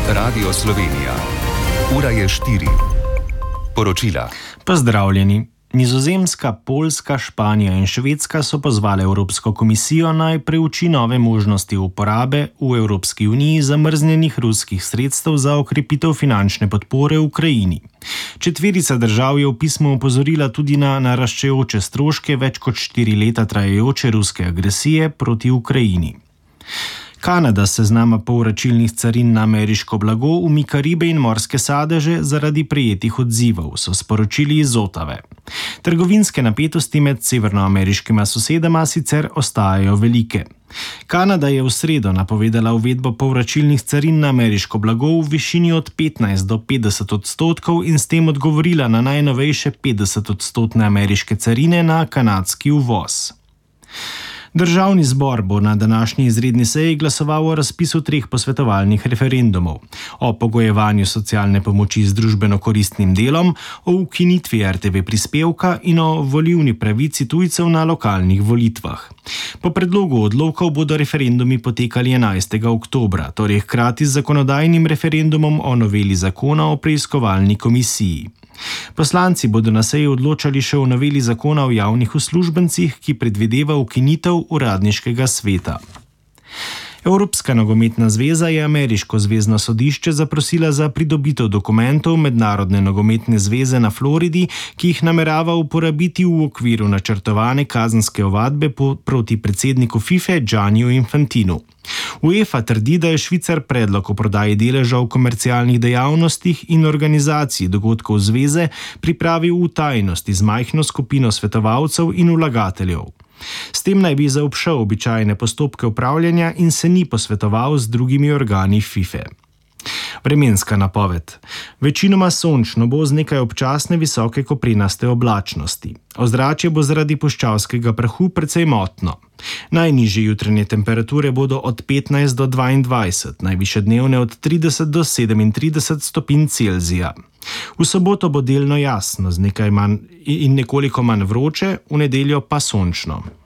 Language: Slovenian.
Radio Slovenija. Ura je 4. Poročila. Pozdravljeni. Nizozemska, Poljska, Španija in Švedska so pozvale Evropsko komisijo naj preuči nove možnosti uporabe v Evropski uniji zamrznjenih ruskih sredstev za okrepitev finančne podpore Ukrajini. Četverica držav je v pismu opozorila tudi na naraščajoče stroške več kot 4 leta trajajoče ruske agresije proti Ukrajini. Kanada s seznama povračilnih carin na ameriško blago umika ribe in morske sadeže zaradi prejetih odzivov, so sporočili iz Otave. Trgovinske napetosti med severnoameriškima sosedama sicer ostajajo velike. Kanada je v sredo napovedala uvedbo povračilnih carin na ameriško blago v višini od 15 do 50% in s tem odgovorila na najnovejše 50% ameriške carine na kanadski uvoz. Državni zbor bo na današnji izredni seji glasoval o razpisu 3 posvetovalnih referendumov: o pogojevanju socialne pomoči z družbeno koristnim delom, o ukinitvi RTV prispevka in o volilni pravici tujcev na lokalnih volitvah. Po predlogu odlokov bodo referendumi potekali 11. oktobra, torej hkrati z zakonodajnim referendumom o noveli zakona o preiskovalni komisiji. Poslanci bodo na seji odločali še o noveli zakona o javnih uslužbencih, ki predvideva ukinitev uradniškega sveta. Evropska nogometna zveza je ameriško zvezno sodišče zaprosila za pridobitev dokumentov Mednarodne nogometne zveze na Floridi, ki jih namerava uporabiti v okviru načrtovane kazenske ovadbe proti predsedniku FIFA Gianniju Infantinu. UEFA trdi, da je Švicar predlog o prodaji deleža v komercialnih dejavnostih in organizaciji dogodkov zveze pripravil v tajnosti z majhno skupino svetovalcev in vlagateljev. S tem naj bi zaobšel običajne postopke upravljanja in se ni posvetoval z drugimi organi FIFA. Vremenska napoved. Večinoma sončno bo z nekaj občasne visoke koprenaste oblačnosti. Ozračje bo zaradi puščavskega prahu precej motno. Najnižje jutranje temperature bodo od 15 do 22, najvišje dnevne od 30 do 37 stopinj Celzija. V soboto bo delno jasno, z nekaj manj in nekoliko manj vroče, v nedeljo pa sončno.